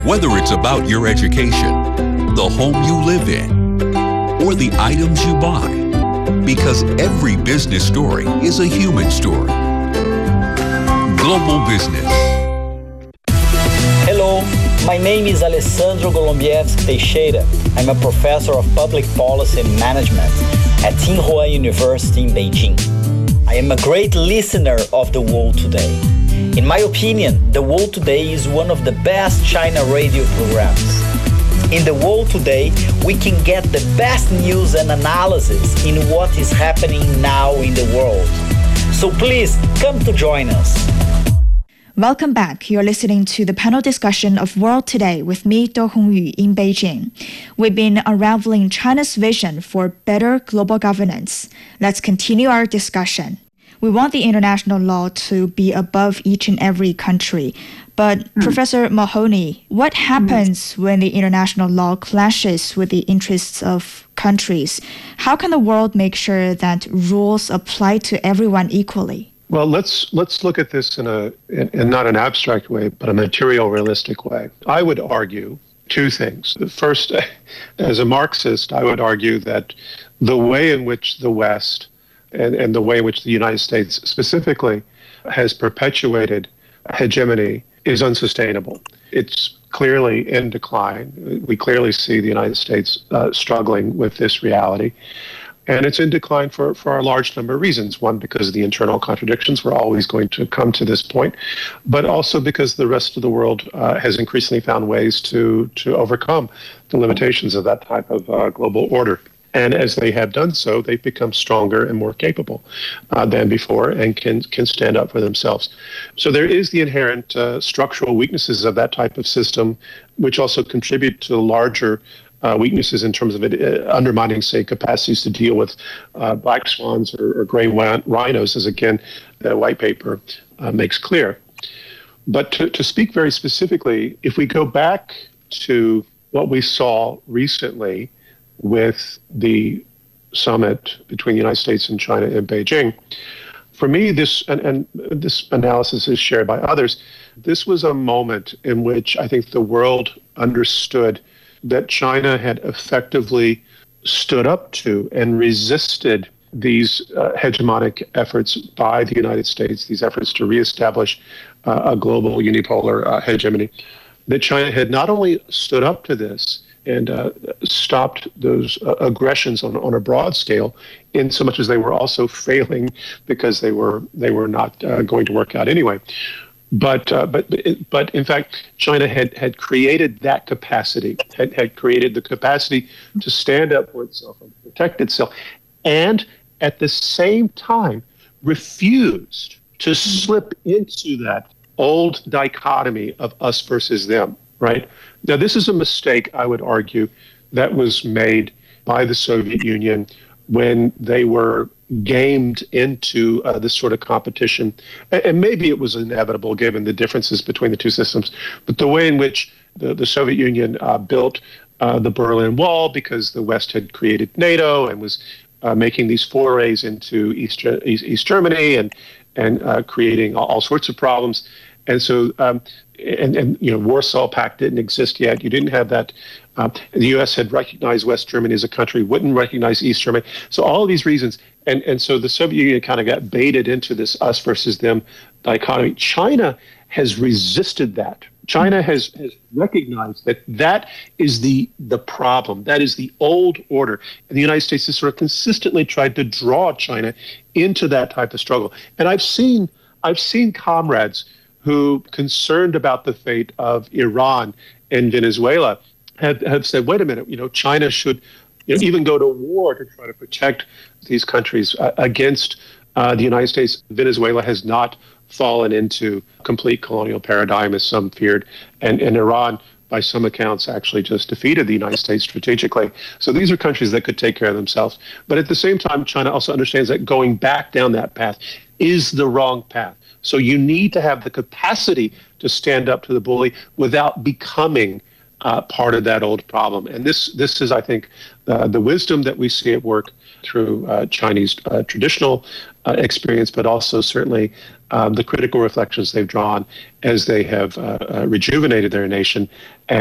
Whether it's about your education, the home you live in, or the items you buy, because every business story is a human story. Global Business. Hello, my name is Alessandro Golombieski Teixeira. I'm a professor of public policy and management at Tsinghua University in Beijing. I am a great listener of The World Today. In my opinion, The World Today is one of the best China radio programs. In The World Today, we can get the best news and analysis in what is happening now in the world. So please come to join us. Welcome back. You're listening to the panel discussion of World Today with me, Do Hongyu, in Beijing. We've been unraveling China's vision for better global governance. Let's continue our discussion. We want the international law to be above each and every country. But Professor Mahoney, what happens when the international law clashes with the interests of countries? How can the world make sure that rules apply to everyone equally? Well, let's look at this in not an abstract way, but a material, realistic way. I would argue two things. First, as a Marxist, I would argue that the way in which the West and the way in which the United States specifically has perpetuated hegemony is unsustainable. It's clearly in decline. We clearly see the United States struggling with this reality. And it's in decline for a large number of reasons. One, because of the internal contradictions. We're always going to come to this point. But also because the rest of the world has increasingly found ways to overcome the limitations of that type of global order. And as they have done so, they've become stronger and more capable than before and can stand up for themselves. So there is the inherent structural weaknesses of that type of system, which also contribute to larger weaknesses in terms of it undermining, say, capacities to deal with black swans or gray rhinos, as again, the white paper makes clear. But to speak very specifically, if we go back to what we saw recently with the summit between the United States and China in Beijing, for me, this and this analysis is shared by others, this was a moment in which I think the world understood that China had effectively stood up to and resisted these hegemonic efforts by the United States, these efforts to reestablish a global unipolar hegemony, that China had not only stood up to this and stopped those aggressions on a broad scale, in so much as they were also failing because they were not going to work out anyway. But in fact, China had created that capacity, had created the capacity to stand up for itself and protect itself, and at the same time refused to slip into that old dichotomy of us versus them, right? Now, this is a mistake, I would argue, that was made by the Soviet Union when they were gamed into this sort of competition. And maybe it was inevitable given the differences between the two systems, but the way in which the Soviet Union built the Berlin Wall, because the West had created NATO and was making these forays into East Germany and creating all sorts of problems. And so, and Warsaw Pact didn't exist yet. You didn't have that. The U.S. had recognized West Germany as a country, wouldn't recognize East Germany. So all of these reasons. And so the Soviet Union kind of got baited into this us versus them dichotomy. China has resisted that. China has recognized that is the problem. That is the old order. And the United States has sort of consistently tried to draw China into that type of struggle. And I've seen comrades who, concerned about the fate of Iran and Venezuela, have said, wait a minute, China should even go to war to try to protect these countries against the United States. Venezuela has not fallen into complete colonial paradigm, as some feared, and Iran, by some accounts, actually just defeated the United States strategically. So these are countries that could take care of themselves. But at the same time, China also understands that going back down that path is the wrong path. So you need to have the capacity to stand up to the bully without becoming part of that old problem. And this is, I think, the wisdom that we see at work through Chinese traditional experience, but also certainly the critical reflections they've drawn as they have rejuvenated their nation